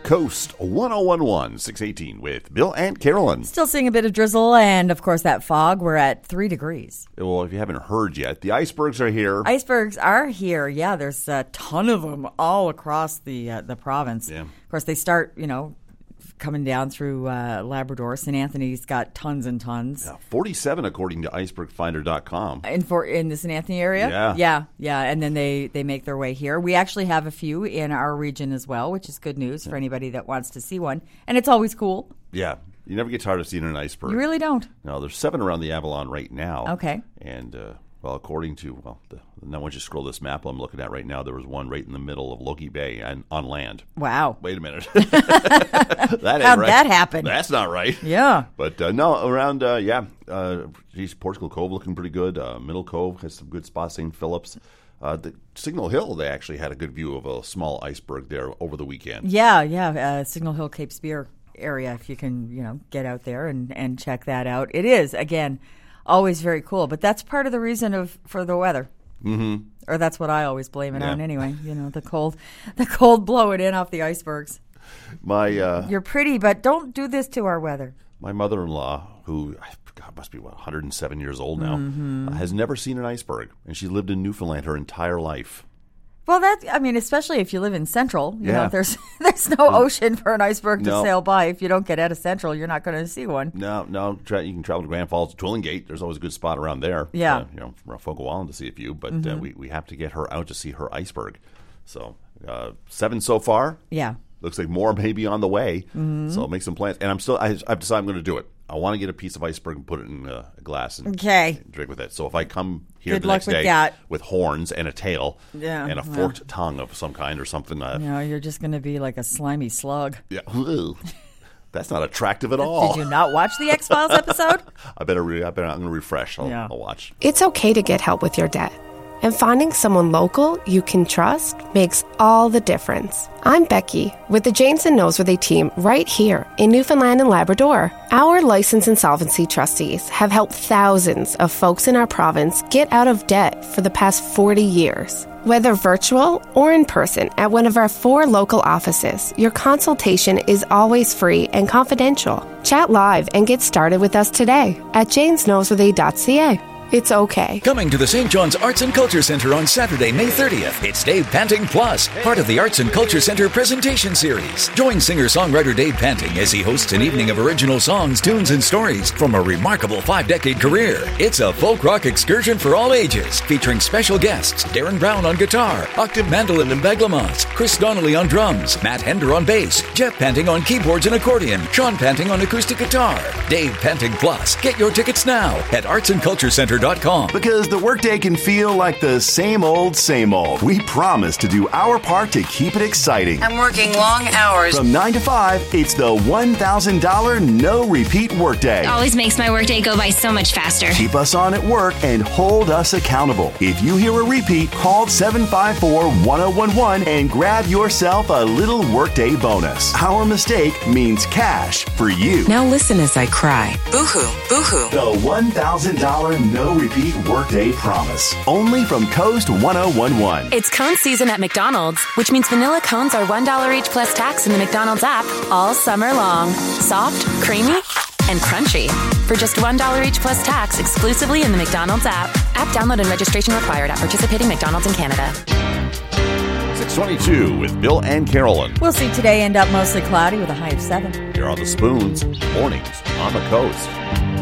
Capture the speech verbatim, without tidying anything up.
Coast one oh one one, six eighteen with Bill and Carolyn. Still seeing a bit of drizzle and, of course, that fog. We're at three degrees. Well, if you haven't heard yet, the icebergs are here. Icebergs are here. Yeah, there's a ton of them all across the uh, the province. Yeah. Of course, they start, you know, coming down through uh, Labrador. Saint Anthony's got tons and tons. Yeah, forty-seven according to iceberg finder dot com. In for in the Saint Anthony area? Yeah. Yeah, yeah. And then they, they make their way here. We actually have a few in our region as well, which is good news for anybody that wants to see one. And it's always cool. Yeah. You never get tired of seeing an iceberg. You really don't. No, there's seven around the Avalon right now. Okay. And, uh, well, according to, well, the, now once you scroll this map I'm looking at right now, there was one right in the middle of Logie Bay and on land. Wow. Wait a minute. that ain't How'd right. that happen? That's not right. Yeah. But, uh, no, around, uh, yeah, uh, geez, Portugal Cove looking pretty good. Uh, Middle Cove has some good spots. Saint Phillips. Uh, the Signal Hill, they actually had a good view of a small iceberg there over the weekend. Yeah, yeah. Uh, Signal Hill, Cape Spear area, if you can, you know, get out there and, and check that out. It is, again, always very cool. But that's part of the reason of for the weather. Mm-hmm. Or that's what I always blame it Yeah. on anyway. You know, the cold the cold blowing in off the icebergs. My uh, You're pretty, but don't do this to our weather. my mother-in-law, who God, must be, what, one hundred seven years old now, Mm-hmm. uh, has never seen an iceberg. And she lived in Newfoundland her entire life. Well, that I mean, especially if you live in Central, you Yeah. know, there's there's no ocean for an iceberg to No. sail by. If you don't get out of Central, you're not going to see one. No, no, tra- you can travel to Grand Falls, Twillingate. There's always a good spot around there. Yeah. Uh, you know, from Fogo Island to see a few, but Mm-hmm. uh, we, we have to get her out to see her iceberg. So, uh, seven so far. Yeah. Looks like more may be on the way. Mm-hmm. So, make some plans. And I'm still, I, I've decided I'm going to do it. I want to get a piece of iceberg and put it in a, a glass and Okay. drink with it. So, if I come here Good the luck next with day that. with horns and a tail Yeah, and a well. forked tongue of some kind or something, uh, You know, you're just going to be like a slimy slug. yeah, Ugh. That's not attractive at all. Did you not watch the X-Files episode? I better, re- I better, I'm going to refresh. I'll, Yeah. I'll watch. It's okay to get help with your debt. And finding someone local you can trust makes all the difference. I'm Becky with the Janes and Noseworthy team right here in Newfoundland and Labrador. Our licensed insolvency trustees have helped thousands of folks in our province get out of debt for the past forty years. Whether virtual or in person at one of our four local offices, your consultation is always free and confidential. Chat live and get started with us today at janes noseworthy dot c a. It's okay. Coming to the Saint John's Arts and Culture Center on Saturday, May thirtieth, it's Dave Panting Plus, part of the Arts and Culture Center presentation series. Join singer-songwriter Dave Panting as he hosts an evening of original songs, tunes, and stories from a remarkable five-decade career. It's a folk rock excursion for all ages, featuring special guests Darren Brown on guitar, octave mandolin and beglamons, Chris Donnelly on drums, Matt Hender on bass, Jeff Panting on keyboards and accordion, Sean Panting on acoustic guitar. Dave Panting Plus. Get your tickets now at arts and culture center dot com. Because the workday can feel like the same old, same old. We promise to do our part to keep it exciting. I'm working long hours. From nine to five, it's the one thousand dollars no repeat workday. Always makes my workday go by so much faster. Keep us on at work and hold us accountable. If you hear a repeat, call seven five four, one oh one one and grab yourself a little workday bonus. Our mistake means cash for you. Now listen as I cry. Boo-hoo, boo-hoo. The one thousand dollars no repeat workday promise. Only from Coast one oh one one. It's cone season at McDonald's, which means vanilla cones are one dollar each plus tax in the McDonald's app all summer long. Soft, creamy, and crunchy. For just one dollar each plus tax exclusively in the McDonald's app. App download and registration required at participating McDonald's in Canada. six twenty-two with Bill and Carolyn. We'll see today end up mostly cloudy with a high of seven. Here are the Spoons. Mornings on the Coast.